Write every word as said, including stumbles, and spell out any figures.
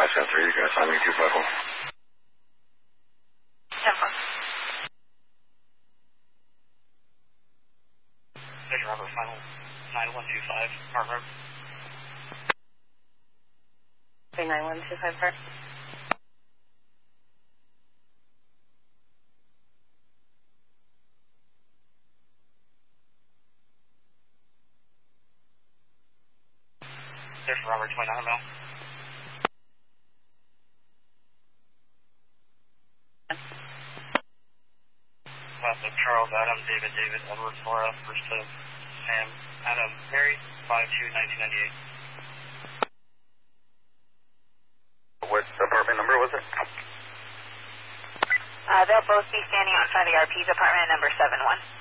ten three, you guys find me two five one. ten four. Station Robert, final nine one two five, Park Road. Okay, nine one two five Park. Station Robert, twenty-nine mile. Last of Charles, Adam, David, David, Edward, Laura, first of Sam, Adam, Mary, five two nineteen ninety-eight. What apartment number was it? Uh, they'll both be standing outside the R P's apartment, number seven one.